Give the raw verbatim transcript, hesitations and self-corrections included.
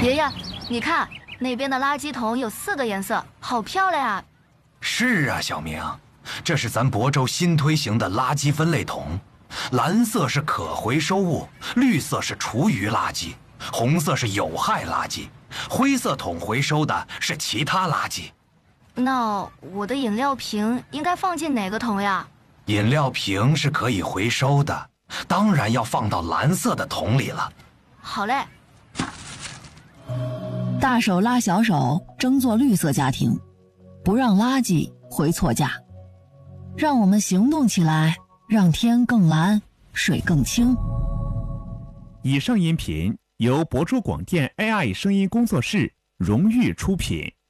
爷爷，你看那边的垃圾桶有四个颜色，好漂亮啊！ 是啊，小明，这是咱亳州新推行的垃圾分类桶，蓝色是可回收物，绿色是厨余垃圾，红色是有害垃圾，灰色桶回收的是其他垃圾。 那我的饮料瓶应该放进哪个桶呀？ 饮料瓶是可以回收的，当然要放到蓝色的桶里了。 好嘞。 大手拉小手，争做绿色家庭，不让垃圾回错价。让我们行动起来，让天更蓝，水更清。 以上音频由亳州广电 A I 声音工作室荣誉出品。